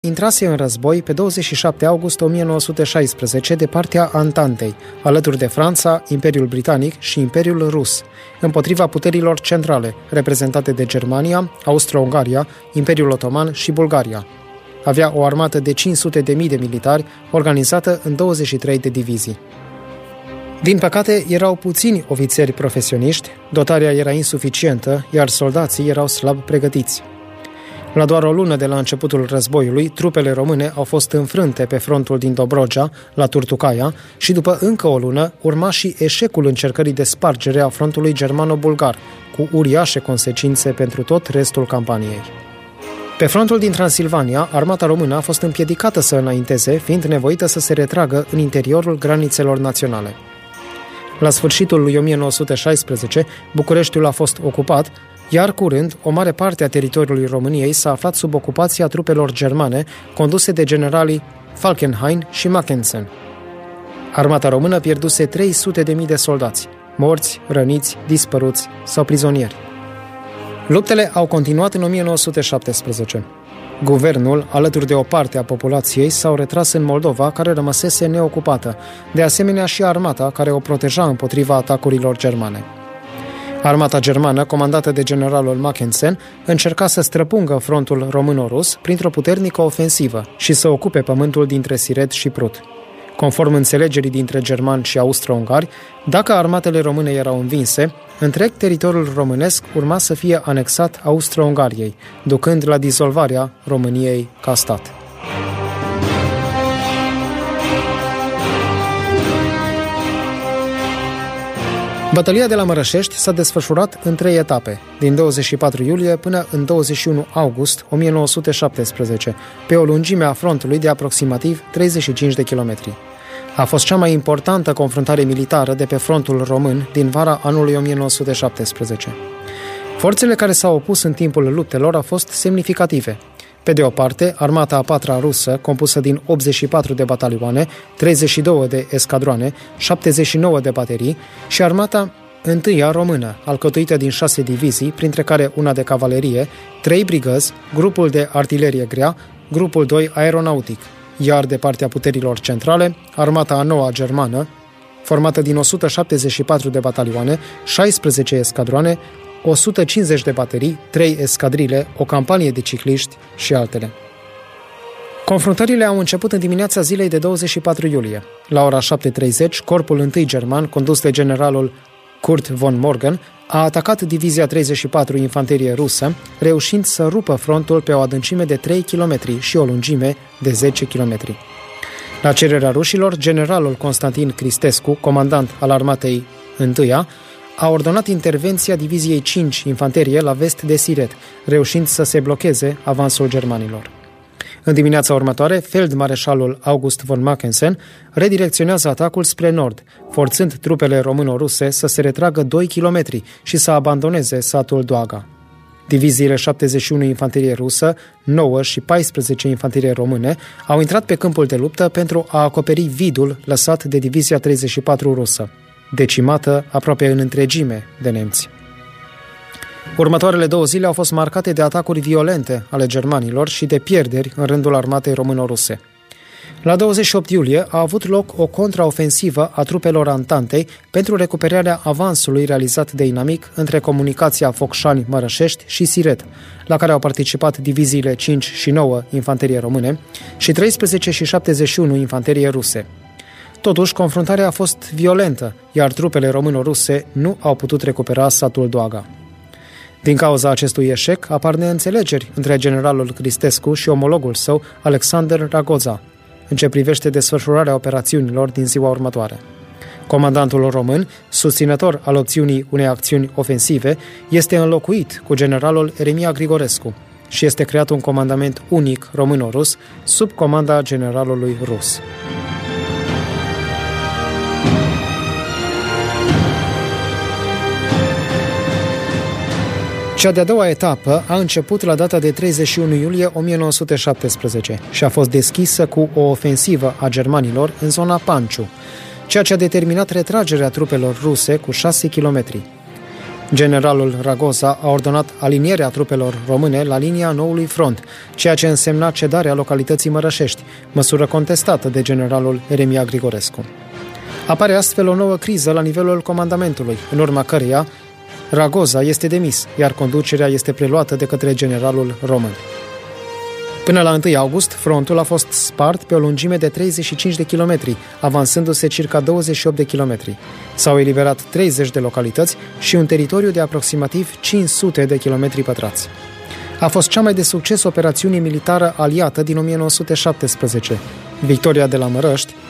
intrase în război pe 27 august 1916 de partea Antantei, alături de Franța, Imperiul Britanic și Imperiul Rus, împotriva puterilor centrale, reprezentate de Germania, Austro-Ungaria, Imperiul Otoman și Bulgaria. Avea o armată de 500.000 de militari, organizată în 23 de divizii. Din păcate, erau puțini ofițeri profesioniști, dotarea era insuficientă, iar soldații erau slab pregătiți. La doar o lună de la începutul războiului, trupele române au fost înfrânte pe frontul din Dobrogea, la Turtucaia, și după încă o lună urma și eșecul încercării de spargere a frontului germano-bulgar, cu uriașe consecințe pentru tot restul campaniei. Pe frontul din Transilvania, armata română a fost împiedicată să înainteze, fiind nevoită să se retragă în interiorul granițelor naționale. La sfârșitul lui 1916, Bucureștiul a fost ocupat, iar curând, o mare parte a teritoriului României s-a aflat sub ocupația trupelor germane, conduse de generalii Falkenhayn și Mackensen. Armata română pierduse 300.000 de soldați, morți, răniți, dispăruți sau prizonieri. Luptele au continuat în 1917. Guvernul, alături de o parte a populației, s-au retras în Moldova, care rămăsese neocupată, de asemenea și armata, care o proteja împotriva atacurilor germane. Armata germană, comandată de generalul Mackensen, încerca să străpungă frontul româno-rus printr-o puternică ofensivă și să ocupe pământul dintre Siret și Prut. Conform înțelegerii dintre germani și austro-ungari, dacă armatele române erau învinse, întreg teritoriul românesc urma să fie anexat Austro-Ungariei, ducând la dizolvarea României ca stat. Bătălia de la Mărășești s-a desfășurat în 3 etape, din 24 iulie până în 21 august 1917, pe o lungime a frontului de aproximativ 35 de kilometri. A fost cea mai importantă confruntare militară de pe frontul român din vara anului 1917. Forțele care s-au opus în timpul luptelor au fost semnificative. Pe de o parte, armata a patra rusă, compusă din 84 de batalioane, 32 de escadroane, 79 de baterii, și armata întâia română, alcătuită din 6 divizii, printre care una de cavalerie, 3 brigăzi, grupul de artilerie grea, grupul 2 aeronautic, iar de partea puterilor centrale, armata a noua germană, formată din 174 de batalioane, 16 escadroane, 150 de baterii, 3 escadrile, o campanie de cicliști și altele. Confruntările au început în dimineața zilei de 24 iulie. La ora 7:30, corpul întâi german, condus de generalul Kurt von Morgan, a atacat divizia 34 infanterie rusă, reușind să rupă frontul pe o adâncime de 3 km și o lungime de 10 km. La cererea rușilor, generalul Constantin Cristescu, comandant al armatei întâia, a ordonat intervenția diviziei 5 infanterie la vest de Siret, reușind să se blocheze avansul germanilor. În dimineața următoare, feldmareșalul August von Mackensen redirecționează atacul spre nord, forțând trupele româno-ruse să se retragă 2 km și să abandoneze satul Doaga. Diviziile 71 infanterie rusă, 9 și 14 infanterie române au intrat pe câmpul de luptă pentru a acoperi vidul lăsat de divizia 34 rusă, decimată aproape în întregime de nemți. Următoarele 2 zile au fost marcate de atacuri violente ale germanilor și de pierderi în rândul armatei româno-ruse. La 28 iulie a avut loc o contraofensivă a trupelor Antantei pentru recuperarea avansului realizat de inamic între comunicația Focșani-Mărășești și Siret, la care au participat diviziile 5 și 9 infanterie române și 13 și 71 infanterie ruse. Totuși, confruntarea a fost violentă, iar trupele româno-ruse nu au putut recupera satul Doaga. Din cauza acestui eșec, apar neînțelegeri între generalul Cristescu și omologul său, Alexander Ragoza, în ce privește desfășurarea operațiunilor din ziua următoare. Comandantul român, susținător al opțiunii unei acțiuni ofensive, este înlocuit cu generalul Eremia Grigorescu și este creat un comandament unic româno-rus sub comanda generalului rus. Cea de-a doua etapă a început la data de 31 iulie 1917 și a fost deschisă cu o ofensivă a germanilor în zona Panciu, ceea ce a determinat retragerea trupelor ruse cu 6 km. Generalul Ragoza a ordonat alinierea trupelor române la linia noului front, ceea ce însemna cedarea localității Mărășești, măsură contestată de generalul Eremia Grigorescu. Apare astfel o nouă criză la nivelul comandamentului, în urma căreia Ragoza este demis, iar conducerea este preluată de către generalul român. Până la 1 august, frontul a fost spart pe o lungime de 35 de kilometri, avansându-se circa 28 de kilometri. S-au eliberat 30 de localități și un teritoriu de aproximativ 500 de kilometri pătrați. A fost cea mai de succes operațiune militară aliată din 1917. Victoria de la Mărăști